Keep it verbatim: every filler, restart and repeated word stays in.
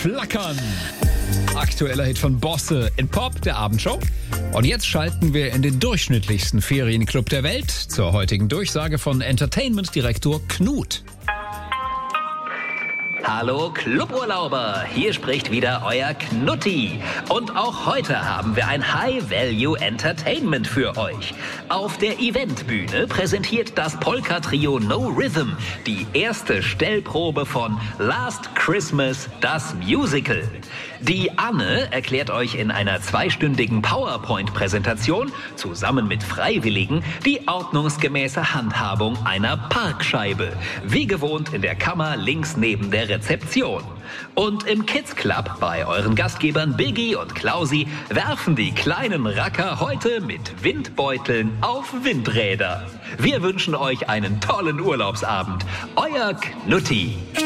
Flackern. Aktueller Hit von Bosse in Pop, der Abendshow. Und jetzt schalten wir in den durchschnittlichsten Ferienclub der Welt zur heutigen Durchsage von Entertainment-Direktor Knut. Hallo Cluburlauber, hier spricht wieder euer Knutti. Und auch heute haben wir ein High-Value-Entertainment für euch. Auf der Eventbühne präsentiert das Polka-Trio No Rhythm die erste Stellprobe von Last Christmas, das Musical. Die Anne erklärt euch in einer zweistündigen PowerPoint-Präsentation zusammen mit Freiwilligen die ordnungsgemäße Handhabung einer Parkscheibe. Wie gewohnt in der Kammer links neben der Rezeption. Und im Kids Club bei euren Gastgebern Biggie und Klausi werfen die kleinen Racker heute mit Windbeuteln auf Windräder. Wir wünschen euch einen tollen Urlaubsabend. Euer Knutti.